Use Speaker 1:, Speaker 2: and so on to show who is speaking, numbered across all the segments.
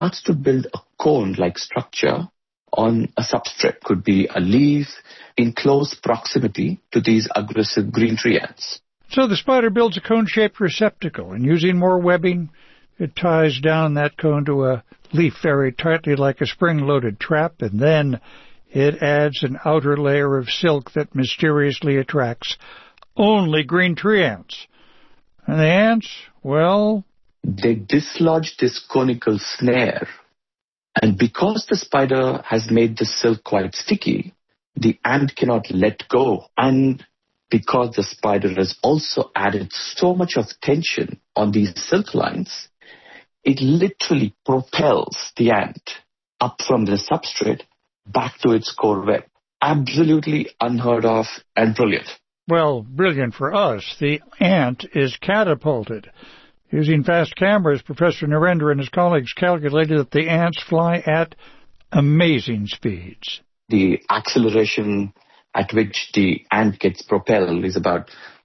Speaker 1: starts to build a cone-like structure on a substrate. Could be a leaf in close proximity to these aggressive green tree ants.
Speaker 2: So the spider builds a cone-shaped receptacle, and using more webbing, it ties down that cone to a leaf very tightly like a spring-loaded trap, and then it adds an outer layer of silk that mysteriously attracts only green tree ants. And the ants, well,
Speaker 1: they dislodge this conical snare. And because the spider has made the silk quite sticky, the ant cannot let go. And because the spider has also added so much of tension on these silk lines, it literally propels the ant up from the substrate back to its core web. Absolutely unheard of and brilliant.
Speaker 2: Well, brilliant for us. The ant is catapulted. Using fast cameras, Professor Narendra and his colleagues calculated that the ants fly at amazing speeds.
Speaker 1: The acceleration at which the ant gets propelled is about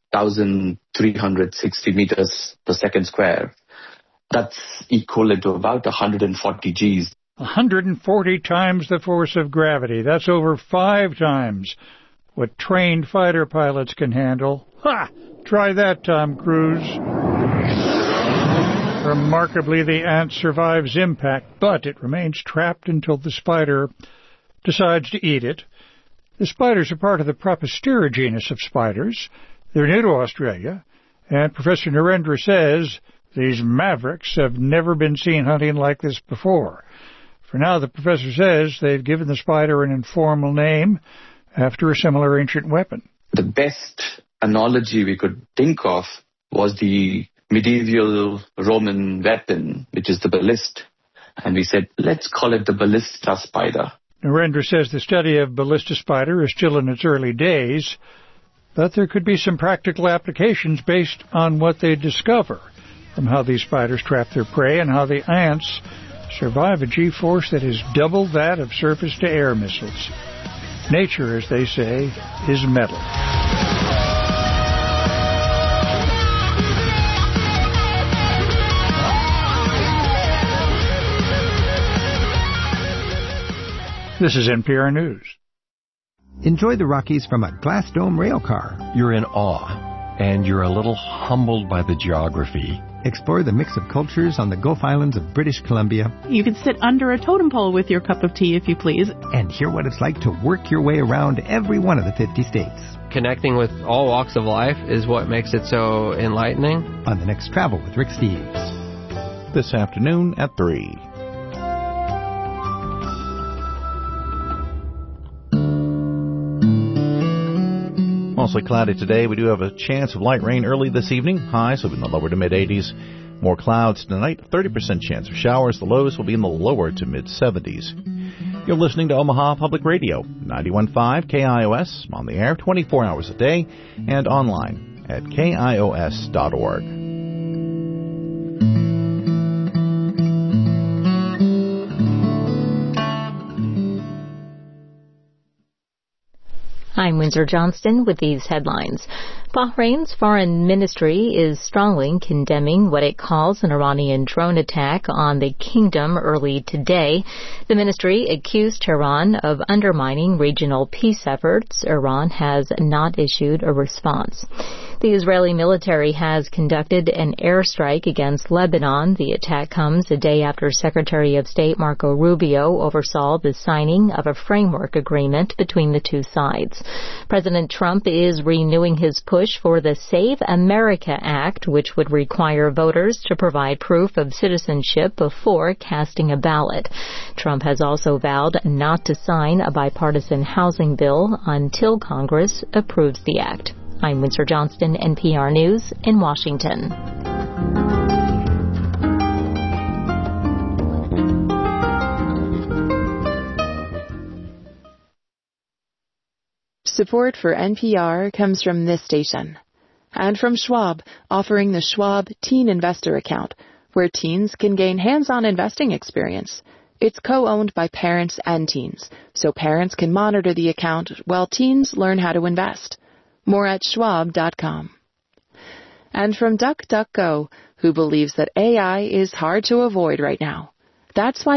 Speaker 1: 1,360 meters per second square. That's equivalent to about 140 Gs.
Speaker 2: 140 times the force of gravity. That's over 5 times what trained fighter pilots can handle. Ha! Try that, Tom Cruise. Remarkably, the ant survives impact, but it remains trapped until the spider decides to eat it. The spiders are part of the Propostera genus of spiders. They're new to Australia, and Professor Narendra says these mavericks have never been seen hunting like this before. For now, the professor says they've given the spider an informal name after a similar ancient weapon.
Speaker 1: The best analogy we could think of was the medieval Roman weapon, which is the ballista. And we said, let's call it the ballista spider.
Speaker 2: Narendra says the study of ballista spider is still in its early days, but there could be some practical applications based on what they discover from how these spiders trap their prey and how the ants survive a G-force that is double that of surface-to-air missiles. Nature, as they say, is metal. This is NPR News.
Speaker 3: Enjoy the Rockies from a Glass Dome rail car.
Speaker 4: You're in awe, and you're a little humbled by the geography.
Speaker 3: Explore the mix of cultures on the Gulf Islands of British Columbia.
Speaker 5: You can sit under a totem pole with your cup of tea, if you please.
Speaker 3: And hear what it's like to work your way around every one of the 50 states.
Speaker 6: Connecting with all walks of life is what makes it so enlightening.
Speaker 3: On the next Travel with Rick Steves.
Speaker 7: This afternoon at 3. Mostly cloudy today. We do have a chance of light rain early this evening. Highs will be in the lower to mid-80s. More clouds tonight. 30% chance of showers. The lows will be in the lower to mid-70s. You're listening to Omaha Public Radio, 91.5 KIOS, on the air 24 hours a day, and online at KIOS.org.
Speaker 8: I'm Windsor Johnston with these headlines. Bahrain's foreign ministry is strongly condemning what it calls an Iranian drone attack on the kingdom early today. The ministry accused Tehran of undermining regional peace efforts. Iran has not issued a response. The Israeli military has conducted an airstrike against Lebanon. The attack comes a day after Secretary of State Marco Rubio oversaw the signing of a framework agreement between the two sides. President Trump is renewing his push for the Save America Act, which would require voters to provide proof of citizenship before casting a ballot. Trump has also vowed not to sign a bipartisan housing bill until Congress approves the act. I'm Windsor Johnston, NPR News in Washington.
Speaker 9: Support for NPR comes from this station and from Schwab, offering the Schwab Teen Investor Account, where teens can gain hands-on investing experience. It's co-owned by parents and teens, so parents can monitor the account while teens learn how to invest. More at schwab.com. And from DuckDuckGo, who believes that AI is hard to avoid right now. That's why